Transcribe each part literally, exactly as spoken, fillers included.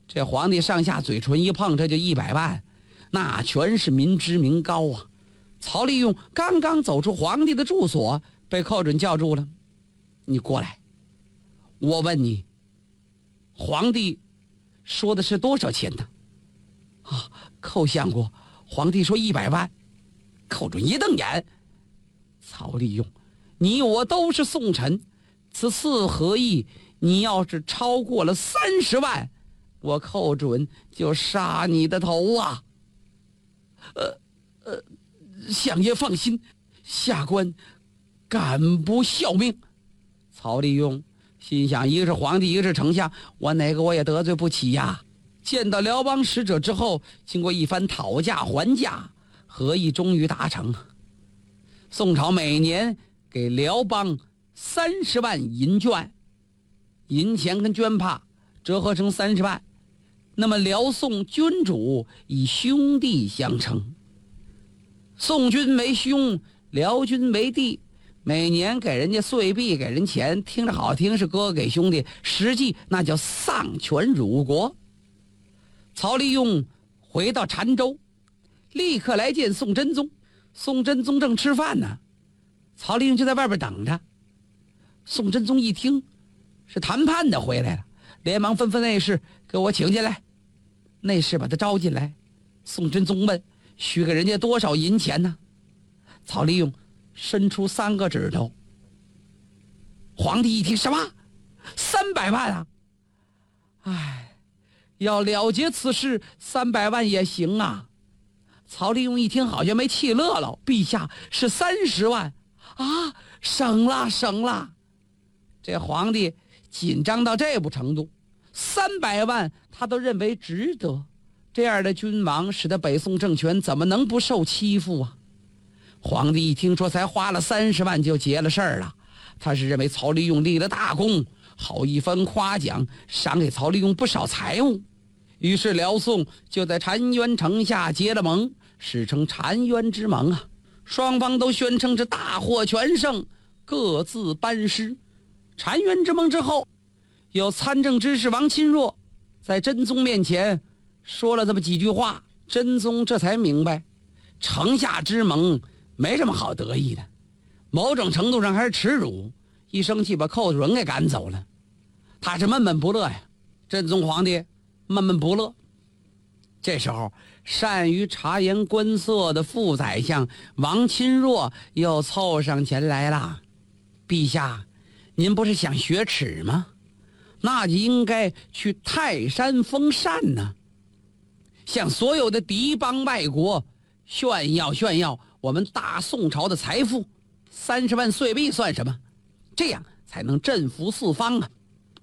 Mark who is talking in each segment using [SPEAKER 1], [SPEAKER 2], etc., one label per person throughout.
[SPEAKER 1] 这皇帝上下嘴唇一碰，这就一百万，那全是民脂民膏啊！曹利用刚刚走出皇帝的住所，被寇准叫住了。你过来，我问你，皇帝说的是多少钱呢？啊，寇相国，皇帝说一百万。寇准一瞪眼，曹利用，你我都是宋臣，此次何意？你要是超过了三十万，我寇准就杀你的头啊！呃呃，相爷放心，下官敢不效命。曹利用心想，一个是皇帝，一个是丞相，我哪个我也得罪不起呀。见到辽邦使者之后，经过一番讨价还价，和议终于达成。宋朝每年给辽邦三十万银券，银钱跟绢帕折合成三十万，那么辽宋君主以兄弟相称，宋军为兄，辽军为弟，每年给人家岁币，给人钱，听着好听是哥哥给兄弟，实际那叫丧权辱国。曹利用回到澶州，立刻来见宋真宗。宋真宗正吃饭呢，曹利用就在外边等着。宋真宗一听是谈判的回来了，连忙吩咐内侍给我请进来。内侍把他招进来。宋真宗问，许给人家多少银钱呢？曹利用伸出三个指头。皇帝一听，什么三百万啊？哎，要了结此事，三百万也行啊。曹利用一听好像没气乐了，陛下是三十万啊，省了省了。这皇帝紧张到这步程度，三百万他都认为值得，这样的君王使得北宋政权怎么能不受欺负啊？皇帝一听说才花了三十万就结了事儿了，他是认为曹利用立了大功，好一番夸奖，赏给曹利用不少财物。于是辽宋就在澶渊城下结了盟，史称澶渊之盟啊。双方都宣称是大获全胜，各自班师。澶渊之盟之后，有参政之士王钦若在真宗面前说了这么几句话，真宗这才明白，城下之盟没什么好得意的，某种程度上还是耻辱。一生气把寇准给赶走了，他是闷闷不乐呀。真宗皇帝闷闷不乐。这时候善于察言观色的副宰相王钦若又凑上前来了。陛下，您不是想雪耻吗？那就应该去泰山封禅呢，向所有的敌邦外国炫耀炫耀我们大宋朝的财富，三十万岁币算什么？这样才能振服四方啊！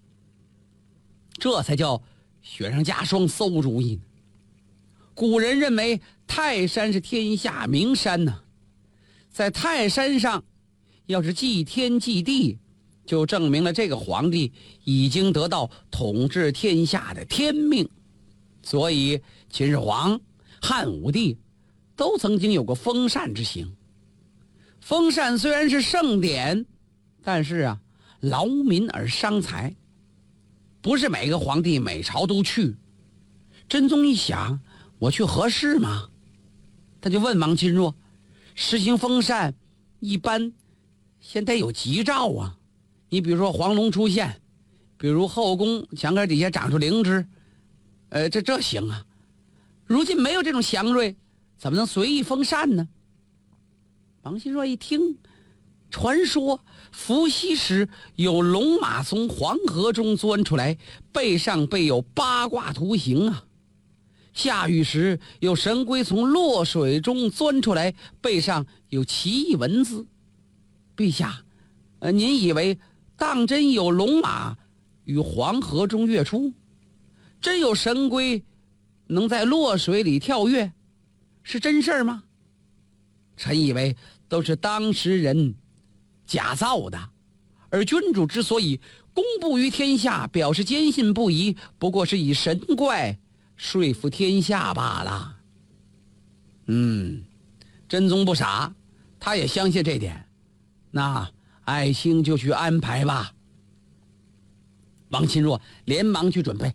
[SPEAKER 1] 这才叫雪上加霜，馊主意。古人认为泰山是天下名山呢、啊，在泰山上要是祭天祭地，就证明了这个皇帝已经得到统治天下的天命。所以秦始皇、汉武帝都曾经有过封禅之行。封禅虽然是盛典，但是啊，劳民而伤财，不是每个皇帝每朝都去。真宗一想，我去合适吗？他就问王钦若，实行封禅一般先得有吉兆啊，你比如说黄龙出现，比如后宫墙根底下长出灵芝，呃，这这行啊。如今没有这种祥瑞，怎么能随意封禅呢？王钦若一听，传说伏羲时有龙马从黄河中钻出来，背上背有八卦图形啊。下雨时有神龟从落水中钻出来，背上有奇异文字。陛下，呃，您以为当真有龙马与黄河中跃出，真有神龟能在落水里跳跃，是真事儿吗？臣以为都是当时人假造的，而君主之所以公布于天下，表示坚信不疑，不过是以神怪说服天下罢了。嗯，真宗不傻，他也相信这点。那爱卿就去安排吧。王钦若连忙去准备。